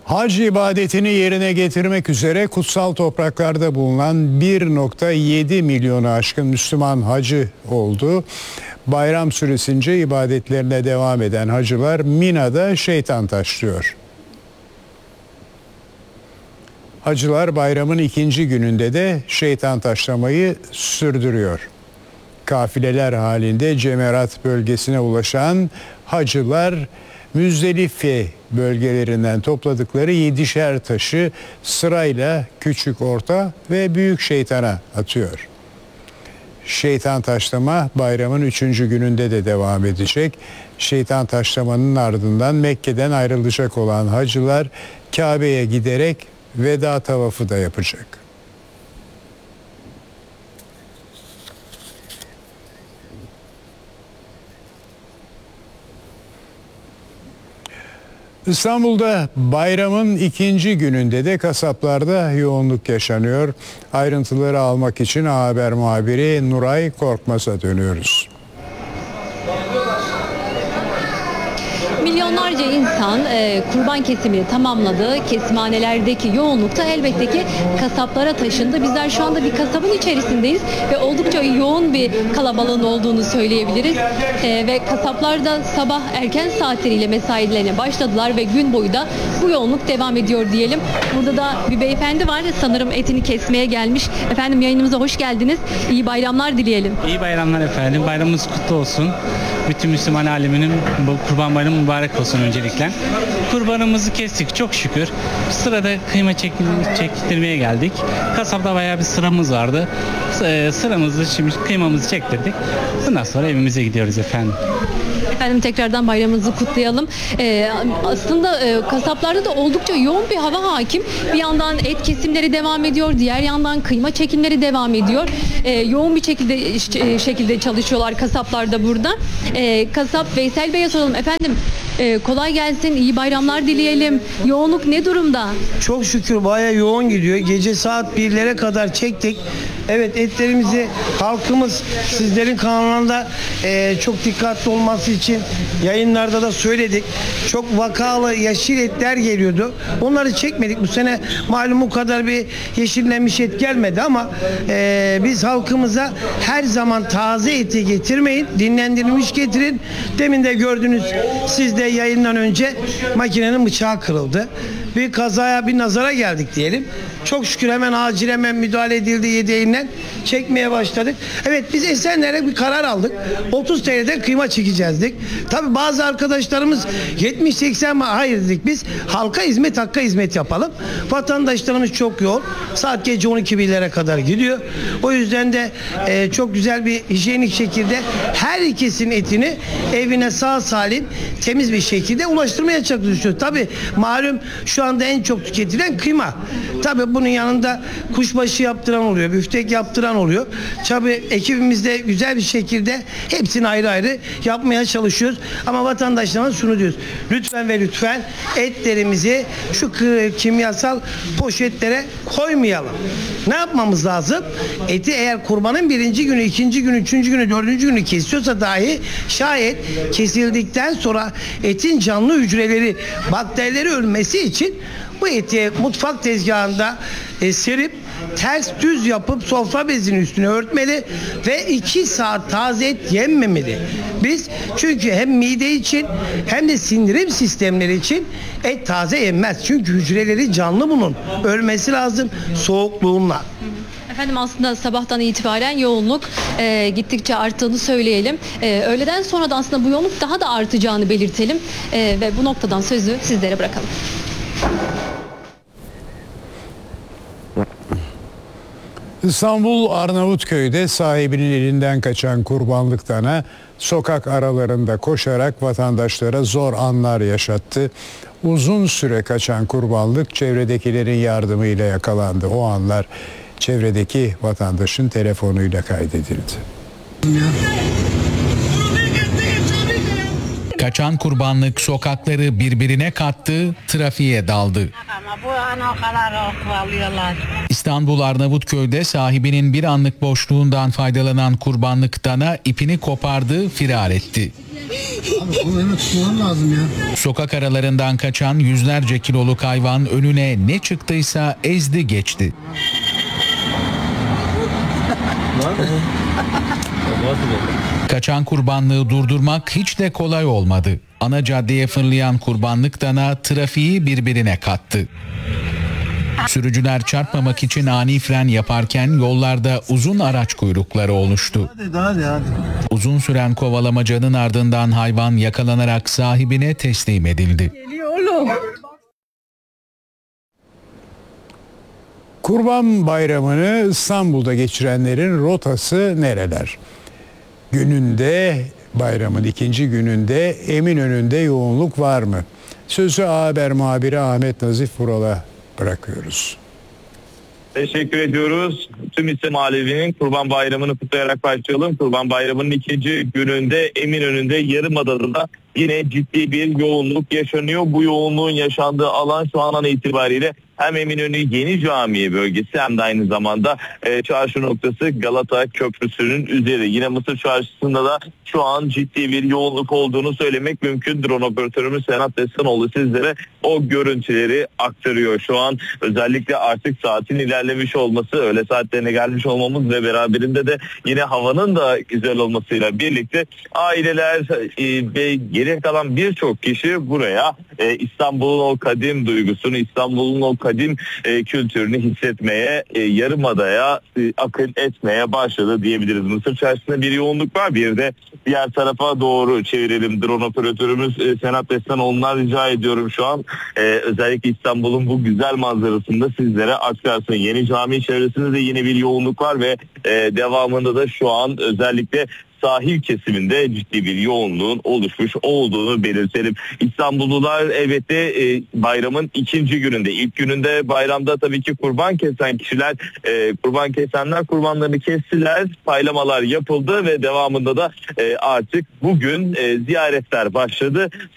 Hac ibadetini yerine getirmek üzere kutsal topraklarda bulunan 1,7 milyonu aşkın Müslüman hacı oldu. Bayram süresince ibadetlerine devam eden hacılar Mina'da şeytan taşlıyor. Hacılar bayramın ikinci gününde de şeytan taşlamayı sürdürüyor. Kafileler halinde Cemerat bölgesine ulaşan hacılar Müzdelife bölgelerinden topladıkları 7'şer taşı sırayla küçük, orta ve büyük şeytana atıyor. Şeytan taşlama bayramın 3. gününde de devam edecek. Şeytan taşlamanın ardından Mekke'den ayrılacak olan hacılar Kabe'ye giderek veda tavafı da yapacak. İstanbul'da bayramın ikinci gününde de kasaplarda yoğunluk yaşanıyor. Ayrıntıları almak için A Haber muhabiri Nuray Korkmaz'a dönüyoruz. Milyonlarca insan kurban kesimini tamamladı. Kesimhanelerdeki yoğunlukta elbette ki kasaplara taşındı. Bizler şu anda bir kasabın içerisindeyiz ve oldukça yoğun bir kalabalığın olduğunu söyleyebiliriz. Ve kasaplar da sabah erken saatleriyle mesailerine başladılar ve gün boyu da bu yoğunluk devam ediyor diyelim. Burada da bir beyefendi var. Sanırım etini kesmeye gelmiş. Efendim yayınımıza hoş geldiniz. İyi bayramlar dileyelim. İyi bayramlar efendim. Bayramımız kutlu olsun. Bütün Müslüman aleminin bu kurban bayramı mübarek olsun öncelikle. Kurbanımızı kestik çok şükür. Sırada kıyma çektirmeye geldik. Kasapta bayağı bir sıramız vardı. Sıramızı şimdi kıymamızı çektirdik. Bundan sonra evimize gidiyoruz efendim. Efendim tekrardan bayramınızı kutlayalım. Aslında kasaplarda da oldukça yoğun bir hava hakim. Bir yandan et kesimleri devam ediyor. Diğer yandan kıyma çekimleri devam ediyor. Yoğun bir şekilde çalışıyorlar kasaplar da burada. Kasap Veysel Bey'e soralım. Efendim kolay gelsin. İyi bayramlar dileyelim. Yoğunluk ne durumda? Çok şükür bayağı yoğun gidiyor. Gece saat 1'lere kadar çektik. Evet, etlerimizi halkımız sizlerin kanalında çok dikkatli olması için yayınlarda da söyledik. Çok vakalı yeşil etler geliyordu. Onları çekmedik. Bu sene malum o kadar bir yeşillenmiş et gelmedi ama biz halkımıza her zaman taze eti getirmeyin. Dinlendirilmiş getirin. Demin de gördünüz siz de yayından önce makinenin bıçağı kırıldı. Bir kazaya, bir nazara geldik diyelim. Çok şükür hemen acil müdahale edildi, yedeğinden çekmeye başladık. Evet, biz Esenler'e bir karar aldık. 30 TL'den kıyma çekeceğizdik. Tabii bazı arkadaşlarımız 70-80 hayır dedik biz. Halka hizmet, hakka hizmet yapalım. Vatandaşlarımız çok yoğun. Saat gece 12'lere kadar gidiyor. O yüzden de çok güzel bir hijyenik şekilde her ikisinin etini evine sağ salim, temiz bir şekilde ulaştırmaya çalışıyoruz. Tabii malum şu anda en çok tüketilen kıyma. Tabii bunun yanında kuşbaşı yaptıran oluyor, büftek yaptıran oluyor. Tabii ekibimizde güzel bir şekilde hepsini ayrı ayrı yapmaya çalışıyoruz. Ama vatandaşlarına şunu diyoruz. Lütfen ve lütfen etlerimizi şu kimyasal poşetlere koymayalım. Ne yapmamız lazım? Eti eğer kurbanın 1. günü, 2. günü, 3. günü, 4. günü kesiyorsa dahi şayet kesildikten sonra etin canlı hücreleri, bakterileri ölmesi için bu eti mutfak tezgahında serip ters düz yapıp sofra bezinin üstüne örtmeli ve 2 saat taze et yenmemeli. Biz çünkü hem mide için hem de sindirim sistemleri için et taze yenmez. Çünkü hücreleri canlı bunun. Ölmesi lazım soğukluğunla. Efendim aslında sabahtan itibaren yoğunluk gittikçe arttığını söyleyelim. Öğleden sonra da aslında bu yoğunluk daha da artacağını belirtelim. Ve bu noktadan sözü sizlere bırakalım. İstanbul Arnavutköy'de sahibinin elinden kaçan kurbanlık dana sokak aralarında koşarak vatandaşlara zor anlar yaşattı. Uzun süre kaçan kurbanlık çevredekilerin yardımıyla yakalandı. O anlar çevredeki vatandaşın telefonuyla kaydedildi. Kaçan kurbanlık sokakları birbirine kattı, trafiğe daldı. Ama bu ana kadar alıyorlar. İstanbul Arnavutköy'de sahibinin bir anlık boşluğundan faydalanan kurbanlık dana ipini kopardı, firar etti. Onu hemen tutmam lazım ya. Sokak aralarından kaçan yüzlerce kiloluk hayvan önüne ne çıktıysa ezdi geçti. Kaçan kurbanlığı durdurmak hiç de kolay olmadı. Ana caddeye fırlayan kurbanlık dana trafiği birbirine kattı. Sürücüler çarpmamak için ani fren yaparken yollarda uzun araç kuyrukları oluştu. Hadi. Uzun süren kovalamacanın ardından hayvan yakalanarak sahibine teslim edildi. Kurban Bayramı'nı İstanbul'da geçirenlerin rotası nereler? Bayramın ikinci gününde Eminönü'nde yoğunluk var mı? Sözü A Haber muhabiri Ahmet Nazif Vural'a bırakıyoruz. Teşekkür ediyoruz. Tüm İslam aleminin Kurban Bayramı'nı kutlayarak başlayalım. Kurban Bayramı'nın ikinci gününde Eminönü'nde Yarımada'da yine ciddi bir yoğunluk yaşanıyor. Bu yoğunluğun yaşandığı alan şu an itibariyle hem Eminönü Yeni Camii bölgesi hem de aynı zamanda çarşı noktası Galata Köprüsü'nün üzeri. Yine Mısır Çarşısı'nda da şu an ciddi bir yoğunluk olduğunu söylemek mümkün. Drone operatörümüz Senat Destanoğlu sizlere o görüntüleri aktarıyor. Şu an özellikle artık saatin ilerlemiş olması, öğle saatlerine gelmiş olmamız ve beraberinde de yine havanın da güzel olmasıyla birlikte aileler ve geriye kalan birçok kişi buraya İstanbul'un o kadim duygusunu, İstanbul'un o kadim kültürünü hissetmeye, Yarımada'ya akın etmeye başladı diyebiliriz. Mısır Çarşısı'nda bir yoğunluk var. Bir de diğer tarafa doğru çevirelim. Drone operatörümüz Senat Destanoğlu'ndan rica ediyorum şu an. Özellikle İstanbul'un bu güzel manzarasını da sizlere aktarsın. Yeni Cami çevresinde de yine bir yoğunluk var ve devamında da şu an özellikle sahil kesiminde ciddi bir yoğunluğun oluşmuş olduğunu belirtelim. İstanbullular elbette bayramın ikinci gününde, ilk gününde bayramda tabii ki kurban kesen kişiler, kurban kesenler kurbanlarını kestiler, paylamalar yapıldı ve devamında da artık bugün ziyaretler başladı.